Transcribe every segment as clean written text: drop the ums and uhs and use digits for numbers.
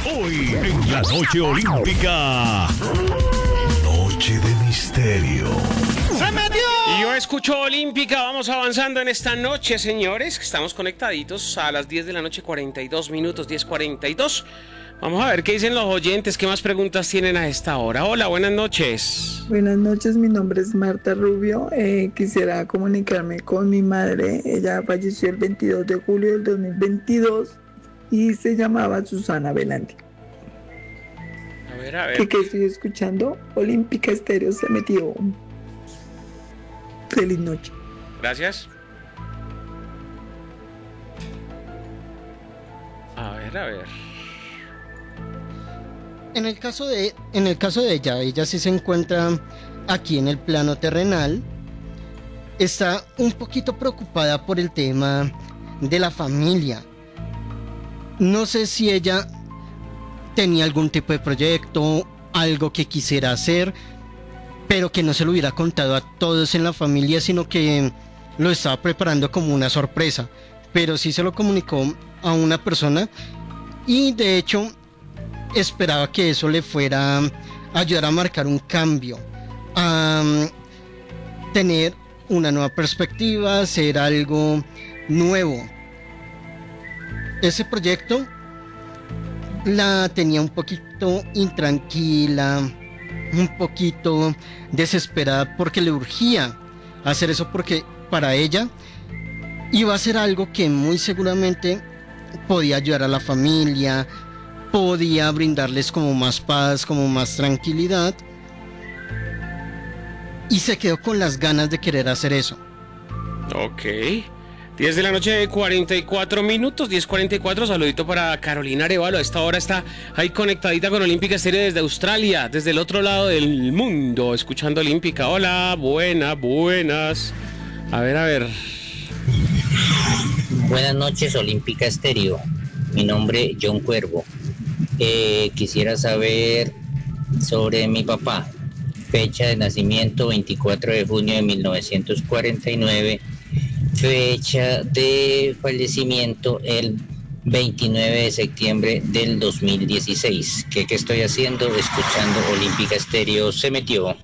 Hoy en la noche olímpica. Noche de misterio. ¡Se metió! Y yo escucho Olímpica, vamos avanzando en esta noche, señores. Estamos conectaditos a las 10 de la noche, 42 minutos, 10:42. Vamos a ver qué dicen los oyentes, qué más preguntas tienen a esta hora. Hola, buenas noches. Buenas noches, mi nombre es Marta Rubio. Quisiera comunicarme con mi madre. Ella falleció el 22 de julio del 2022 y se llamaba Susana Velandi. A ver. ¿Qué estoy escuchando? Olímpica Estéreo se metió. Feliz noche. Gracias. A ver. En el caso de ella sí se encuentra aquí en el plano terrenal. Está un poquito preocupada por el tema de la familia. No sé si ella tenía algún tipo de proyecto, algo que quisiera hacer, pero que no se lo hubiera contado a todos en la familia, sino que lo estaba preparando como una sorpresa. Pero sí se lo comunicó a una persona y de hecho esperaba que eso le fuera a ayudar a marcar un cambio, a tener una nueva perspectiva, hacer algo nuevo. Ese proyecto la tenía un poquito intranquila, un poquito desesperada porque le urgía hacer eso, porque para ella iba a ser algo que muy seguramente podía ayudar a la familia, podía brindarles como más paz, como más tranquilidad, y se quedó con las ganas de querer hacer eso. Ok. 10 de la noche, 44 minutos, 10:44. Saludito para Carolina Arevalo. A esta hora está ahí conectadita con Olímpica Estéreo desde Australia, desde el otro lado del mundo, escuchando Olímpica. Hola, buenas. A ver. Buenas noches, Olímpica Estéreo. Mi nombre, John Cuervo. Quisiera saber sobre mi papá. Fecha de nacimiento, 24 de junio de 1949. Fecha de fallecimiento, el 29 de septiembre del 2016. ¿Qué estoy haciendo? Escuchando Olímpica Estéreo. Se metió.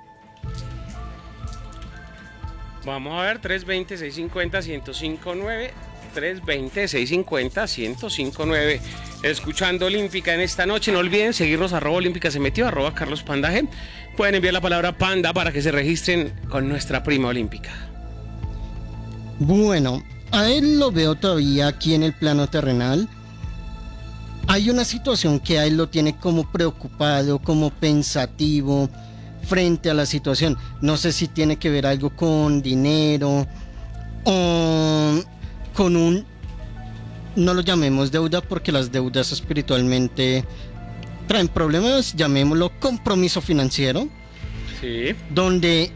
Vamos a ver, 320-650-1059. 320-650-1059. Escuchando Olímpica en esta noche. No olviden seguirnos, @Olímpica se metió, @Carlos Pandaje. Pueden enviar la palabra panda para que se registren con nuestra prima Olímpica. Bueno, a él lo veo todavía aquí en el plano terrenal. Hay una situación que a él lo tiene como preocupado, como pensativo frente a la situación. No sé si tiene que ver algo con dinero o con un, no lo llamemos deuda porque las deudas espiritualmente traen problemas, llamémoslo compromiso financiero. Sí. Donde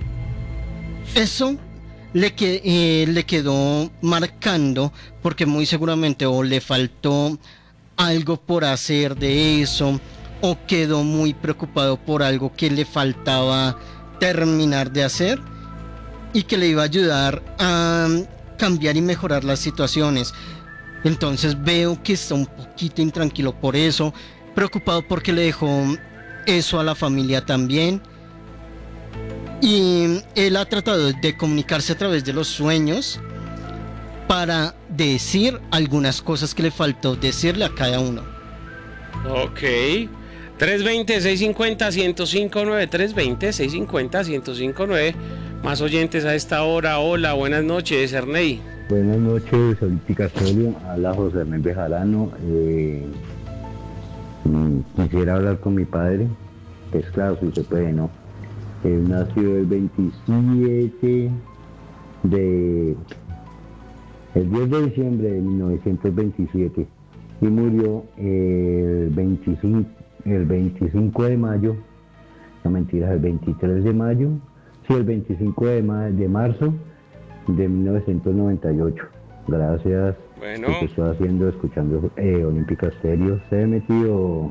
eso le quedó marcando porque muy seguramente o le faltó algo por hacer de eso, o quedó muy preocupado por algo que le faltaba terminar de hacer y que le iba a ayudar a cambiar y mejorar las situaciones. Entonces veo que está un poquito intranquilo por eso, preocupado porque le dejó eso a la familia también. Y él ha tratado de comunicarse a través de los sueños para decir algunas cosas que le faltó decirle a cada uno. Ok. 320-650-1059. 320-650-1059. Más oyentes a esta hora. Hola, buenas noches, Ernei. Buenas noches, Olímpica Estéreo. Habla José Hernández Bejarano. Quisiera hablar con mi padre. Pues claro, si se puede, ¿no? Él nació el 27 de... el 10 de diciembre de 1927 y murió el 25 de mayo, no mentiras, el 23 de mayo, sí, el 25 de marzo de 1998. Gracias. Bueno. Lo que estoy haciendo, escuchando Olímpica Estéreo. Se ha metido...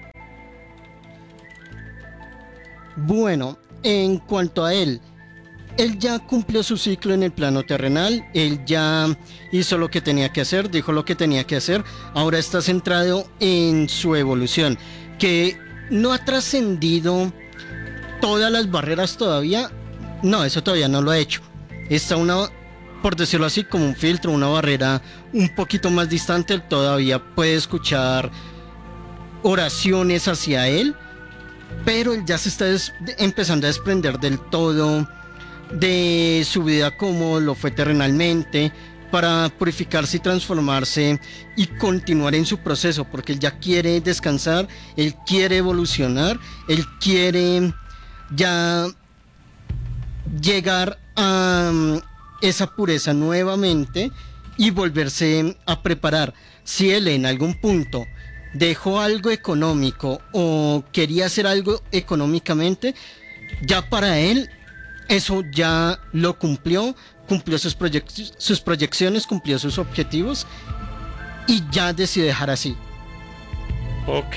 Bueno, en cuanto a él, él ya cumplió su ciclo en el plano terrenal, él ya hizo lo que tenía que hacer, dijo lo que tenía que hacer, ahora está centrado en su evolución, que no ha trascendido todas las barreras todavía, no, eso todavía no lo ha hecho, está una, por decirlo así, como un filtro, una barrera un poquito más distante, él todavía puede escuchar oraciones hacia él, pero él ya se está empezando a desprender del todo de su vida como lo fue terrenalmente, para purificarse y transformarse y continuar en su proceso, porque él ya quiere descansar, él quiere evolucionar, él quiere ya llegar a esa pureza nuevamente y volverse a preparar. Si él en algún punto dejó algo económico o quería hacer algo económicamente, ya para él eso ya lo cumplió sus proyecciones, cumplió sus objetivos y ya decidió dejar así. Ok,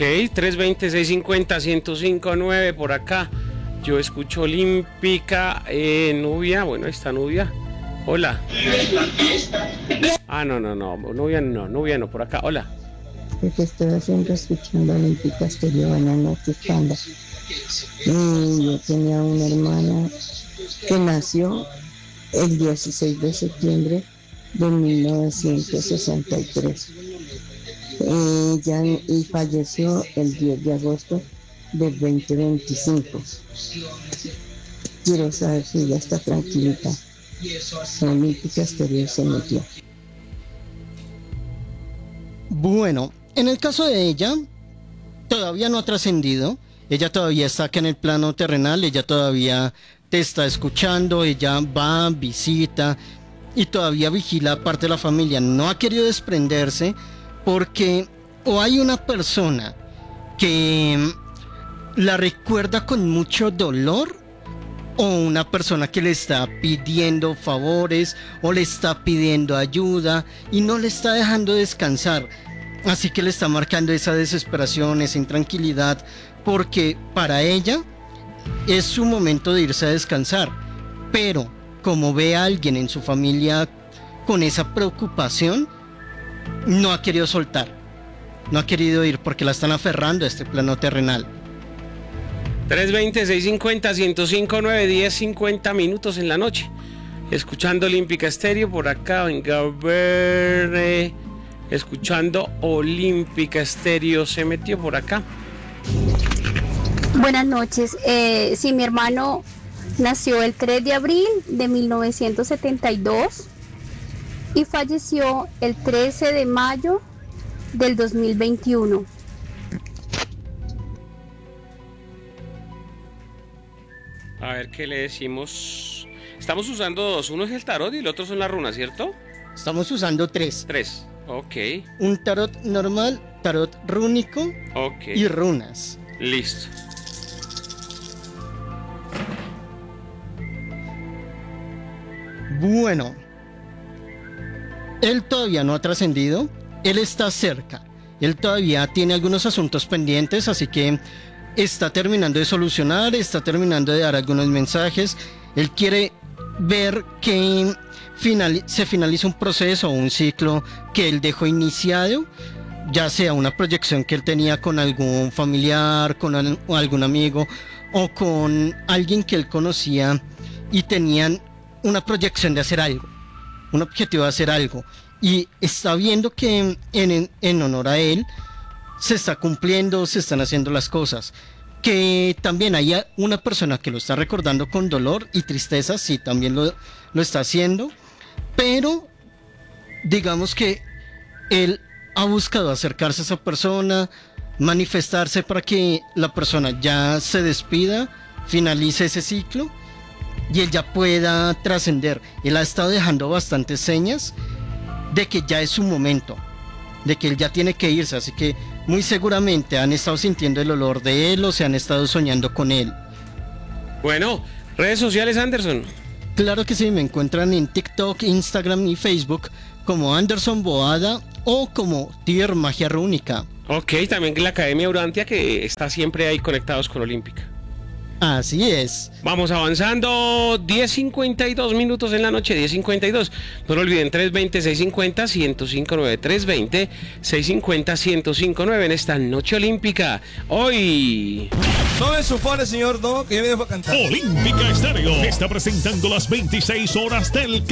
320-650-1059 por acá. Yo escucho Olímpica, Nubia, bueno, ahí está Nubia. Hola. Ah, no, Nubia no, por acá, hola. Lo que estoy haciendo escuchando Olímpica Estéreo. Buenas noches, Panda. Yo tenía una hermana que nació el 16 de septiembre de 1963. Y falleció el 10 de agosto del 2025. Quiero saber si ella está tranquilita. Olímpica Estéreo se metió. Bueno, en el caso de ella, todavía no ha trascendido. Ella todavía está acá en el plano terrenal, ella todavía te está escuchando, ella va, visita y todavía vigila parte de la familia. No ha querido desprenderse porque o hay una persona que la recuerda con mucho dolor, o una persona que le está pidiendo favores o le está pidiendo ayuda y no le está dejando descansar. Así que le está marcando esa desesperación, esa intranquilidad, porque para ella es su momento de irse a descansar. Pero como ve a alguien en su familia con esa preocupación, no ha querido soltar, no ha querido ir porque la están aferrando a este plano terrenal. 320-650-1059, 10:50 minutos en la noche. Escuchando Olímpica Estéreo por acá, venga a ver. Escuchando Olímpica Estéreo, se metió por acá. Buenas noches. Sí, mi hermano nació el 3 de abril de 1972 y falleció el 13 de mayo del 2021. A ver qué le decimos. Estamos usando dos, uno es el tarot y el otro son las runas, ¿cierto? Estamos usando tres. Ok. Un tarot normal, tarot rúnico, ok, y runas. Listo. Bueno, él todavía no ha trascendido, él está cerca, él todavía tiene algunos asuntos pendientes, así que está terminando de solucionar, está terminando de dar algunos mensajes. Él quiere ver que se finalice un proceso o un ciclo que él dejó iniciado, ya sea una proyección que él tenía con algún familiar, con algún amigo o con alguien que él conocía y tenían una proyección de hacer algo, un objetivo de hacer algo, y está viendo que en honor a él se está cumpliendo, se están haciendo las cosas. Que también haya una persona que lo está recordando con dolor y tristeza, sí, también lo está haciendo, pero digamos que él ha buscado acercarse a esa persona, manifestarse para que la persona ya se despida, finalice ese ciclo y él ya pueda trascender. Él ha estado dejando bastantes señas de que ya es su momento, de que él ya tiene que irse, así que muy seguramente han estado sintiendo el olor de él o se han estado soñando con él. Bueno, redes sociales, Anderson. Claro que sí, me encuentran en TikTok, Instagram y Facebook como Anderson Boada o como Tier Magia Rúnica. Ok, también la Academia Urantia, que está siempre ahí conectados con Olímpica. Así es. Vamos avanzando, 10:52 minutos en la noche, 10:52. No lo olviden, 320-650-1059, 320-650-1059 en esta noche olímpica. Hoy... No me supone, señor, no, que yo vengo a cantar. Olímpica Estéreo está presentando las 26 horas del